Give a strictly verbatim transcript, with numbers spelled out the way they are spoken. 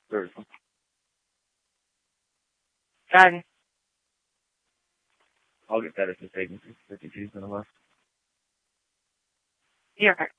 There's Got it. I'll get that if it's taken fifty-two on the left. You're right.